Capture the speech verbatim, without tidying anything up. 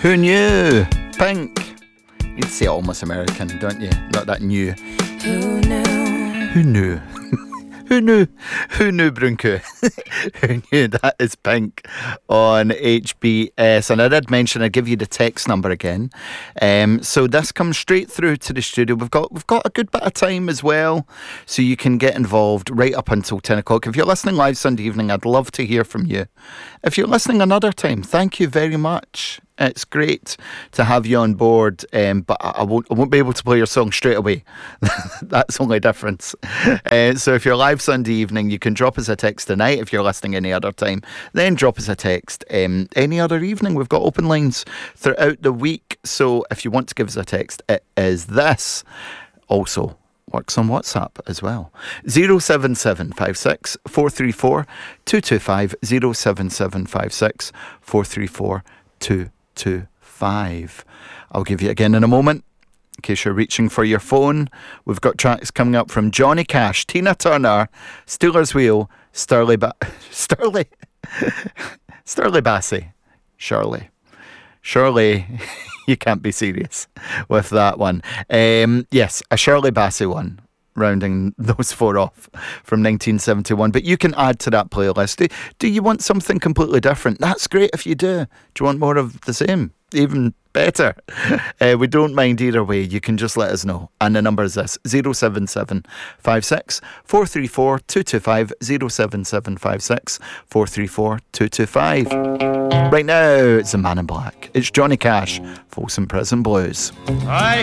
Who knew? Pink. You'd say almost American, don't you? Not that new. Who knew? Who knew? Who knew? Who knew, Brunku? Who knew? That is Pink on H B S. And I did mention I'd give you the text number again. Um, so this comes straight through to the studio. We've got we've got a good bit of time as well, so you can get involved right up until ten o'clock. If you're listening live Sunday evening, I'd love to hear from you. If you're listening another time, thank you very much. It's great to have you on board, um, but I won't, I won't be able to play your song straight away. That's the only difference. Uh, so if you're live Sunday evening, you can drop us a text tonight. If you're listening any other time, then drop us a text um, any other evening. We've got open lines throughout the week. So if you want to give us a text, it is this. Also works on WhatsApp as well. zero seven seven five six four three four two two five, zero seven seven five six four three four two two five. I'll give you again in a moment in case you're reaching for your phone. We've got tracks coming up from Johnny Cash, Tina Turner, Steelers Wheel, Stirling ba- Stirling Stirling Bassey, Shirley. Surely you can't be serious with that one. Um, yes, a Shirley Bassey one, rounding those four off from nineteen seventy-one. But you can add to that playlist. Do, do you want something completely different? That's great if you do. Do you want more of the same? Even better. Uh, we don't mind either way. You can just let us know. And the number is this: zero seven seven five six four three four two two five, zero seven seven five six four three four two two five. Right now, it's the Man in Black. It's Johnny Cash, Folsom Prison Blues. I